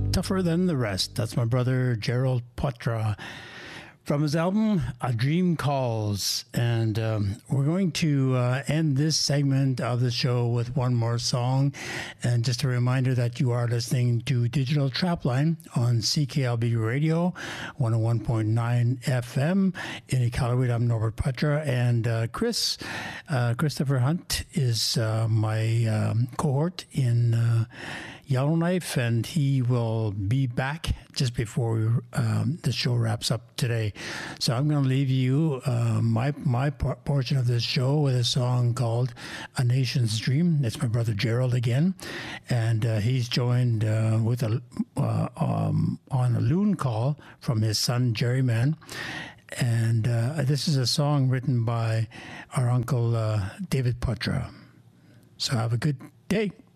Tougher Than the Rest. That's my brother Gerald Potra from his album A Dream Calls. And we're going to end this segment of the show with one more song. And just a reminder that you are listening to Digital Trapline on CKLB Radio 101.9 FM in Iqaluit. I'm Norbert Potra, and Christopher Hunt is my cohort in Yellowknife, and he will be back just before the show wraps up today. So I'm going to leave you my portion of this show with a song called A Nation's Dream. It's my brother Gerald again, and he's joined with on a loon call from his son Jerry Mann. And this is a song written by our uncle David Potra. So have a good day.